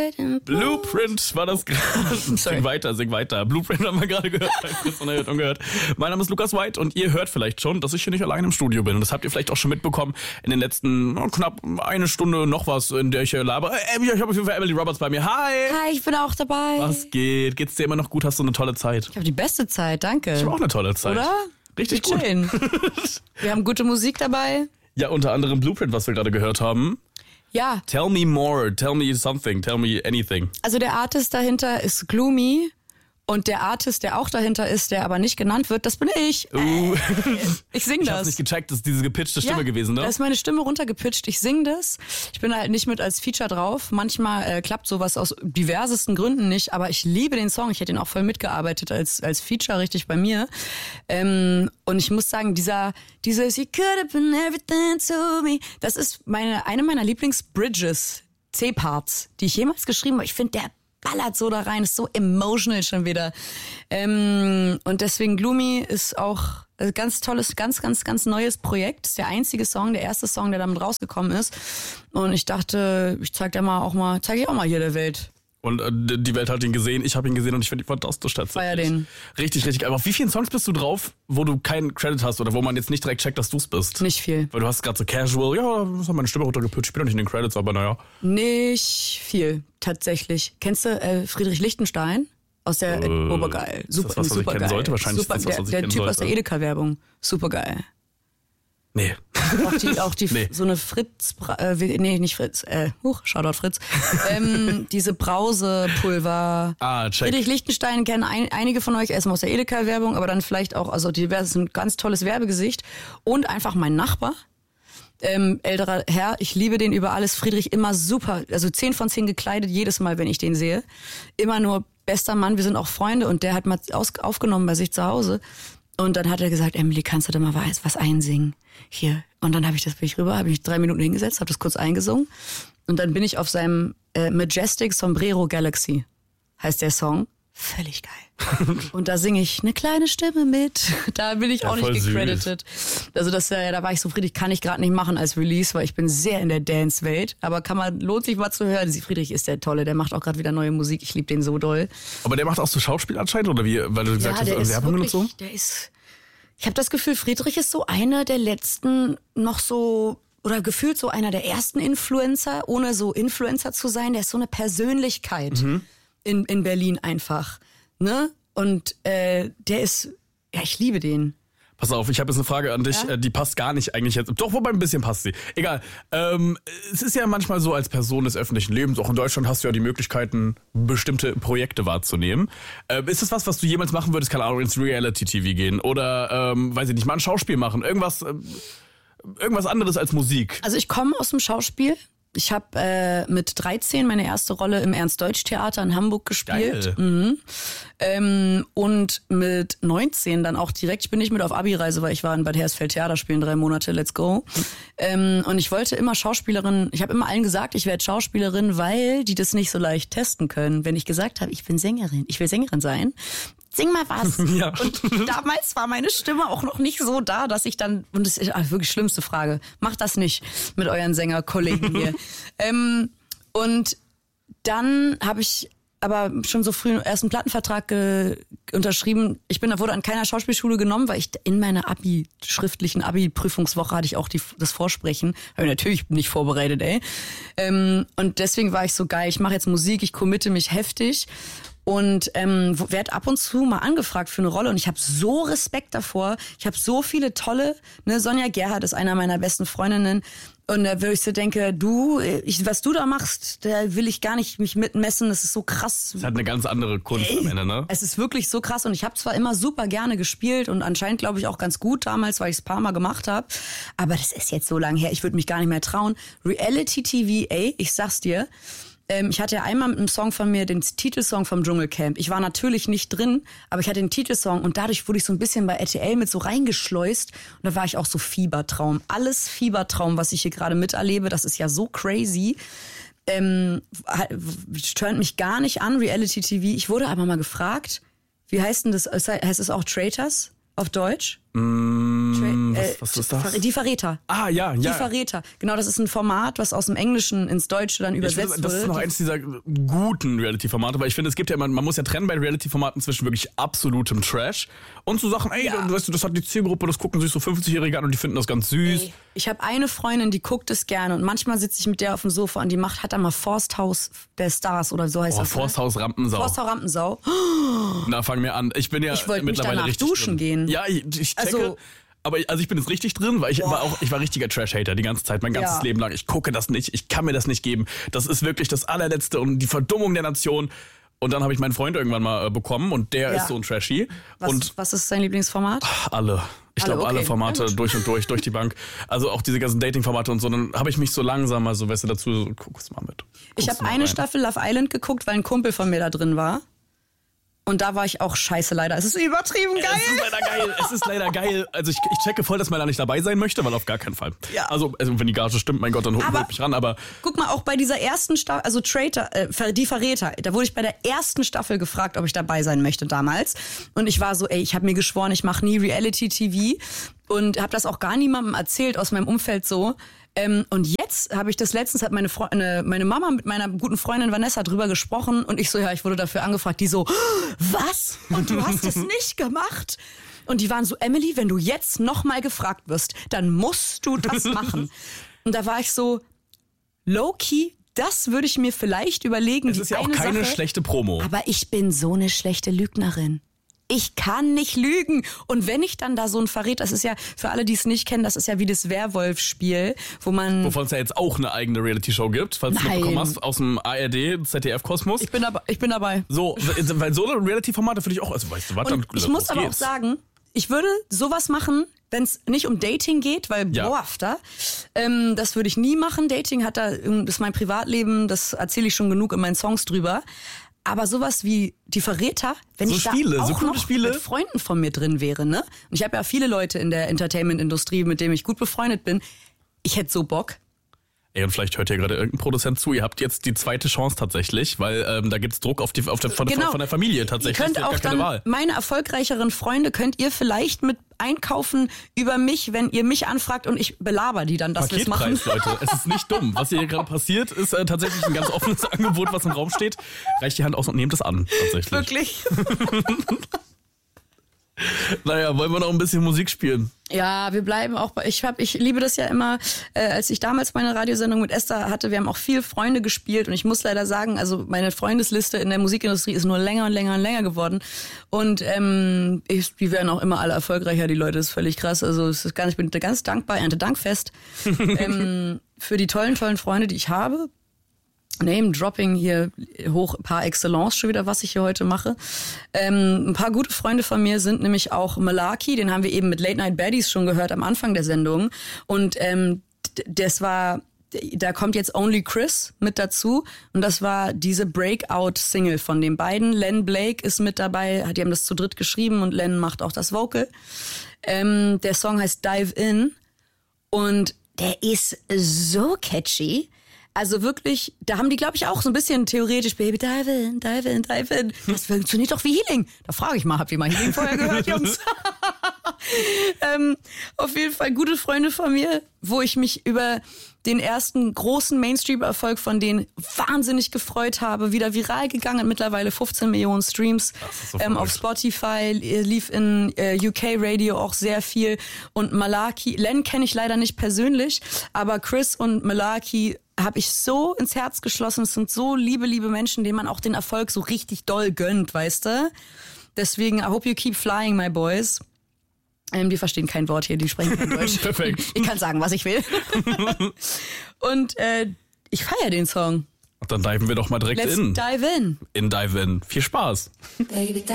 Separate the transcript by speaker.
Speaker 1: Blueprint war das gerade. Sing weiter. Blueprint haben wir gerade gehört. Mein Name ist Lukas White und ihr hört vielleicht schon, dass ich hier nicht allein im Studio bin. Und das habt ihr vielleicht auch schon mitbekommen in den letzten knapp eine Stunde noch was, in der ich hier labere. Ich habe auf jeden Fall Emily Roberts bei mir. Hi!
Speaker 2: Hi, ich bin auch dabei.
Speaker 1: Was geht? Geht's dir immer noch gut? Hast du eine tolle Zeit?
Speaker 2: Ich habe die beste Zeit, danke.
Speaker 1: Ich habe auch eine tolle Zeit.
Speaker 2: Oder?
Speaker 1: Richtig gut.
Speaker 2: Schön. Wir haben gute Musik dabei.
Speaker 1: Ja, unter anderem Blueprint, was wir gerade gehört haben.
Speaker 2: Ja.
Speaker 1: Tell me more, tell me something, tell me anything.
Speaker 2: Also der Artist dahinter ist Gloomy und der Artist, der auch dahinter ist, der aber nicht genannt wird, das bin ich. Ich sing das.
Speaker 1: Ich hab's nicht gecheckt, das ist diese gepitchte Stimme gewesen, ne?
Speaker 2: Da ist meine Stimme runtergepitcht, ich sing das. Ich bin halt nicht mit als Feature drauf. Manchmal klappt sowas aus diversesten Gründen nicht, aber ich liebe den Song. Ich hätte ihn auch voll mitgearbeitet als Feature richtig bei mir. Und ich muss sagen, dieses You could have been everything to me, das ist eine meiner Lieblings-Bridges, C-Parts, die ich jemals geschrieben habe. Ich finde, der ballert so da rein, ist so emotional schon wieder. Und deswegen Gloomy ist auch ein ganz tolles, ganz neues Projekt. Ist der einzige Song, der erste Song, der damit rausgekommen ist. Und ich dachte, ich zeige auch mal hier der Welt.
Speaker 1: Und die Welt hat ihn gesehen, ich habe ihn gesehen und ich finde ihn fantastisch tatsächlich.
Speaker 2: Feier den.
Speaker 1: Richtig. Aber auf wie vielen Songs bist du drauf, wo du keinen Credit hast oder wo man jetzt nicht direkt checkt, dass du es bist?
Speaker 2: Nicht viel.
Speaker 1: Weil du hast gerade so casual, ja, das hat meine Stimme runtergepitcht, ich bin doch nicht in den Credits, aber naja.
Speaker 2: Nicht viel, tatsächlich. Kennst du Friedrich Lichtenstein? Aus der Obergeil.
Speaker 1: Super, ist das was ich kennen sollte? Wahrscheinlich
Speaker 2: super,
Speaker 1: ist das was ich
Speaker 2: der
Speaker 1: kennen
Speaker 2: Typ
Speaker 1: sollte.
Speaker 2: aus der Edeka-Werbung. Supergeil.
Speaker 1: Nee.
Speaker 2: Auch die
Speaker 1: Nee.
Speaker 2: so eine Fritz, nicht Fritz, Shoutout Fritz. Diese Brausepulver.
Speaker 1: Check.
Speaker 2: Friedrich Lichtenstein kennen einige von euch erstmal aus der Edeka-Werbung, aber dann vielleicht auch, also das ist ein ganz tolles Werbegesicht. Und einfach mein Nachbar. Älterer Herr, ich liebe den über alles. Friedrich immer super, also 10 von 10 gekleidet, jedes Mal, wenn ich den sehe. Immer nur bester Mann, wir sind auch Freunde und der hat mal aufgenommen bei sich zu Hause. Und dann hat er gesagt, Emily, kannst du da mal was einsingen? Hier. Und dann bin ich rüber, habe mich 3 Minuten hingesetzt, habe das kurz eingesungen. Und dann bin ich auf seinem Majestic Sombrero Galaxy, heißt der Song. Völlig geil. Und da singe ich eine kleine Stimme mit. Da bin ich auch nicht gecredited. Also da war ich so, Friedrich, kann ich gerade nicht machen als Release, weil ich bin sehr in der Dance-Welt. Aber lohnt sich mal zu hören. Friedrich ist der Tolle, der macht auch gerade wieder neue Musik. Ich liebe den so doll.
Speaker 1: Aber der macht auch so Schauspiel anscheinend, oder wie? Weil du gesagt hast, Werbungen und so?
Speaker 2: Ich habe das Gefühl, Friedrich ist so einer der letzten noch so, oder gefühlt so einer der ersten Influencer, ohne so Influencer zu sein. Der ist so eine Persönlichkeit in Berlin einfach. Ne? Und der ist, ja, ich liebe den.
Speaker 1: Pass auf, ich habe jetzt eine Frage an dich, die passt gar nicht eigentlich jetzt. Doch, wobei ein bisschen passt sie. Egal. Es ist ja manchmal so, als Person des öffentlichen Lebens, auch in Deutschland hast du ja die Möglichkeiten, bestimmte Projekte wahrzunehmen. Ist es was du jemals machen würdest, keine Ahnung, ins Reality-TV gehen? Oder, weiß ich nicht, mal ein Schauspiel machen? Irgendwas anderes als Musik?
Speaker 2: Also ich komme aus dem Schauspiel. Ich habe mit 13 meine erste Rolle im Ernst-Deutsch-Theater in Hamburg gespielt.
Speaker 1: Geil.
Speaker 2: Und mit 19 dann auch direkt, ich bin nicht mit auf Abi-Reise, weil ich war in Bad Hersfeld Theater spielen 3 Monate, let's go. Und ich wollte immer Schauspielerin, ich habe immer allen gesagt, ich werde Schauspielerin, weil die das nicht so leicht testen können. Wenn ich gesagt habe, ich will Sängerin sein, sing mal was.
Speaker 1: Ja.
Speaker 2: Und damals war meine Stimme auch noch nicht so da, dass ich dann, und das ist wirklich schlimmste Frage, macht das nicht mit euren Sängerkollegen hier. Und dann habe ich aber schon so früh erst einen Plattenvertrag unterschrieben. Wurde an keiner Schauspielschule genommen, weil ich in meiner schriftlichen Abi-Prüfungswoche hatte ich auch das Vorsprechen. Habe ich natürlich nicht vorbereitet, ey. Und deswegen war ich so geil, ich mache jetzt Musik, ich committe mich heftig. Und werde ab und zu mal angefragt für eine Rolle und ich habe so Respekt davor. Ich habe so viele tolle, Sonja Gerhardt ist einer meiner besten Freundinnen und da würde ich so denke, was du da machst, da will ich gar nicht mich mitmessen, das ist so krass.
Speaker 1: Das hat eine ganz andere Kunst am Ende, ne?
Speaker 2: Es ist wirklich so krass und ich habe zwar immer super gerne gespielt und anscheinend glaube ich auch ganz gut damals, weil ich es ein paar Mal gemacht habe, aber das ist jetzt so lange her, ich würde mich gar nicht mehr trauen. Reality-TV, ich sag's dir, ich hatte ja einmal mit einem Song von mir den Titelsong vom Dschungelcamp. Ich war natürlich nicht drin, aber ich hatte den Titelsong und dadurch wurde ich so ein bisschen bei RTL mit so reingeschleust und da war ich auch so Fiebertraum. Alles Fiebertraum, was ich hier gerade miterlebe, das ist ja so crazy. Stört mich gar nicht an, Reality TV. Ich wurde aber mal gefragt, wie heißt denn das? Heißt es auch Traitors auf Deutsch?
Speaker 1: Was ist das?
Speaker 2: Die Verräter.
Speaker 1: Ah, ja.
Speaker 2: Die Verräter. Genau, das ist ein Format, was aus dem Englischen ins Deutsche dann übersetzt wird.
Speaker 1: Das ist noch eins dieser guten Reality-Formate, weil ich finde, es gibt ja, man muss ja trennen bei Reality-Formaten zwischen wirklich absolutem Trash und so Sachen, weißt du, das hat die Zielgruppe, das gucken sich so 50-Jährige an und die finden das ganz süß.
Speaker 2: Ey, ich habe eine Freundin, die guckt es gerne und manchmal sitze ich mit der auf dem Sofa und die hat da mal Forsthaus der Stars oder so heißt das.
Speaker 1: Forsthaus Rampensau.
Speaker 2: Forsthaus Rampensau.
Speaker 1: Na, fang mir an. Ich wollte mittlerweile richtig
Speaker 2: duschen gehen.
Speaker 1: Ja, ich checke. Also, aber ich bin jetzt richtig drin, weil ich war richtiger Trash-Hater die ganze Zeit, mein ganzes Leben lang. Ich gucke das nicht, ich kann mir das nicht geben. Das ist wirklich das allerletzte und die Verdummung der Nation. Und dann habe ich meinen Freund irgendwann mal bekommen und der ist so ein Trashy.
Speaker 2: Was ist dein Lieblingsformat?
Speaker 1: Alle. Ich glaube, alle Formate durch und durch die Bank. Also auch diese ganzen Dating-Formate und so. Dann habe ich mich so langsam mal so, weißt du, dazu, so, guck's mal mit.
Speaker 2: Ich habe eine Staffel Love Island geguckt, weil ein Kumpel von mir da drin war. Und da war ich auch scheiße leider. Es ist übertrieben geil.
Speaker 1: Es ist leider geil. Also ich checke voll, dass man da nicht dabei sein möchte, weil auf gar keinen Fall.
Speaker 2: Ja.
Speaker 1: Also wenn die Gage stimmt, mein Gott, dann holt mich ran. Aber
Speaker 2: guck mal, auch bei dieser ersten Staffel, also die Verräter, da wurde ich bei der ersten Staffel gefragt, ob ich dabei sein möchte damals. Und ich war so, ich habe mir geschworen, ich mache nie Reality-TV. Und habe das auch gar niemandem erzählt aus meinem Umfeld so. Und jetzt habe ich das letztens, hat meine Mama mit meiner guten Freundin Vanessa drüber gesprochen und ich so, ich wurde dafür angefragt, die so, was? Und du hast es nicht gemacht? Und die waren so, Emily, wenn du jetzt nochmal gefragt wirst, dann musst du das machen. Und da war ich so, low-key, das würde ich mir vielleicht überlegen.
Speaker 1: Das ist ja auch keine schlechte Promo.
Speaker 2: Aber ich bin so eine schlechte Lügnerin. Ich kann nicht lügen. Und wenn ich dann da so ein Verräter, das ist ja, für alle, die es nicht kennen, das ist ja wie das Werwolf-Spiel, wovon es
Speaker 1: ja jetzt auch eine eigene Reality-Show gibt, falls du mitbekommen hast, aus dem ARD, ZDF-Kosmos.
Speaker 2: Ich bin dabei.
Speaker 1: So, weil so eine Reality-Formate finde ich auch, also weißt du was, dann
Speaker 2: ich muss aber auch sagen, ich würde sowas machen, wenn es nicht um Dating geht, weil das würde ich nie machen. Dating das ist mein Privatleben, das erzähle ich schon genug in meinen Songs drüber. Aber sowas wie die Verräter, wenn so ich
Speaker 1: Spiele,
Speaker 2: da auch
Speaker 1: so
Speaker 2: noch
Speaker 1: Spiele.
Speaker 2: Mit Freunden von mir drin wäre, ne? Und ich habe ja viele Leute in der Entertainment-Industrie, mit denen ich gut befreundet bin. Ich hätte so Bock.
Speaker 1: Ey, und vielleicht hört hier gerade irgendein Produzent zu. Ihr habt jetzt die zweite Chance tatsächlich, weil da gibt's Druck von der Familie tatsächlich.
Speaker 2: Ihr könnt auch dann meine erfolgreicheren Freunde könnt ihr vielleicht mit einkaufen über mich, wenn ihr mich anfragt und ich belaber die dann, dass wir es machen.
Speaker 1: Leute, es ist nicht dumm. Was hier gerade passiert, ist tatsächlich ein ganz offenes Angebot, was im Raum steht. Reicht die Hand aus und nehmt es an, tatsächlich.
Speaker 2: Wirklich?
Speaker 1: Naja, wollen wir noch ein bisschen Musik spielen?
Speaker 2: Ja, wir bleiben auch bei, ich liebe das ja immer, als ich damals meine Radiosendung mit Esther hatte, wir haben auch viel Freunde gespielt und ich muss leider sagen, also meine Freundesliste in der Musikindustrie ist nur länger und länger und länger geworden und die werden auch immer alle erfolgreicher, die Leute, das ist völlig krass, also ich bin ganz dankbar, Erntedankfest für die tollen Freunde, die ich habe. Name-Dropping hier hoch par excellence schon wieder, was ich hier heute mache. Ein paar gute Freunde von mir sind nämlich auch Malarkey, den haben wir eben mit Late Night Baddies schon gehört am Anfang der Sendung. Und da kommt jetzt Only Chris mit dazu und das war diese Breakout-Single von den beiden. Len Blake ist mit dabei, die haben das zu dritt geschrieben und Len macht auch das Vocal. Der Song heißt Dive In und der ist so catchy. Also wirklich, da haben die, glaube ich, auch so ein bisschen theoretisch, Baby, dive in, dive in, dive in. Das funktioniert doch wie Healing. Da frage ich mal, habt ihr mal Healing vorher gehört, Jungs? Auf jeden Fall gute Freunde von mir, wo ich mich über den ersten großen Mainstream-Erfolg von denen wahnsinnig gefreut habe. Wieder viral gegangen, mittlerweile 15 Millionen Streams so auf Spotify, lief in UK Radio auch sehr viel. Und Malarkey, Len kenne ich leider nicht persönlich, aber Chris und Malarkey habe ich so ins Herz geschlossen. Es sind so liebe Menschen, denen man auch den Erfolg so richtig doll gönnt, weißt du? Deswegen, I hope you keep flying, my boys. Die verstehen kein Wort hier, die sprechen kein Deutsch.
Speaker 1: Perfekt.
Speaker 2: Ich kann sagen, was ich will. Und ich feiere den Song.
Speaker 1: Dann diven wir doch mal direkt
Speaker 2: Let's
Speaker 1: in.
Speaker 2: Dive in.
Speaker 1: Dive in. Viel Spaß.